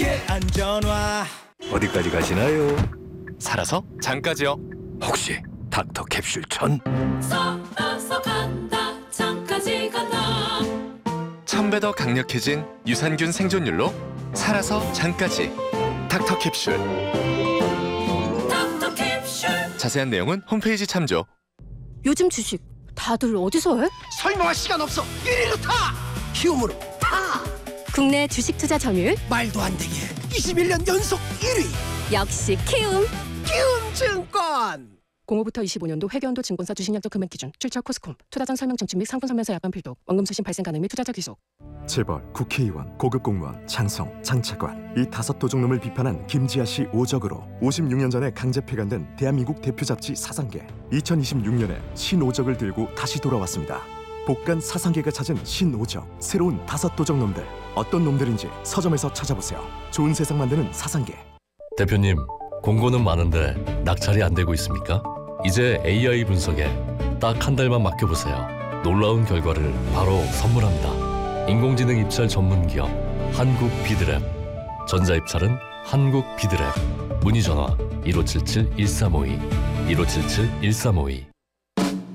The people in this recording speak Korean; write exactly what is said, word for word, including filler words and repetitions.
함께 안전화. 어디까지 가시나요? 살아서 장까지요. 혹시 닥터 캡슐 천? 살아서 간다 장까지 간다. 천 배 더 강력해진 유산균 생존율로 살아서 장까지. 닥터 캡슐. 닥터 캡슐. 자세한 내용은 홈페이지 참조. 요즘 주식 다들 어디서 해? 설명할 시간 없어. 이리로 타. 키움으로 타. 국내 주식 투자 점유율 말도 안 되게 이십일 년 연속 일 위. 역시 키움. 키움증권. 공오부터 이십오 년도 회계연도 증권사 주식약정 금액 기준 출처 코스콤 투자 전 설명 청취 및 상품 설명서 약관 필독 원금 수신 발생 가능 및 투자자 귀속. 재벌, 국회의원, 고급 공무원, 장성, 장차관 이 다섯 도둑놈을 비판한 김지아 씨 오적으로 오십육 년 전에 강제 폐간된 대한민국 대표 잡지 사상계. 이천이십육 년에 신오적을 들고 다시 돌아왔습니다. 복간 사상계가 찾은 신오적, 새로운 다섯 도적놈들. 어떤 놈들인지 서점에서 찾아보세요. 좋은 세상 만드는 사상계. 대표님, 공고는 많은데 낙찰이 안 되고 있습니까? 이제 에이아이 분석에 딱 한 달만 맡겨보세요. 놀라운 결과를 바로 선물합니다. 인공지능 입찰 전문 기업 한국 비드랩. 전자 입찰은 한국 비드랩. 문의 전화 일오칠칠 일삼오이 일오칠칠 일삼오이.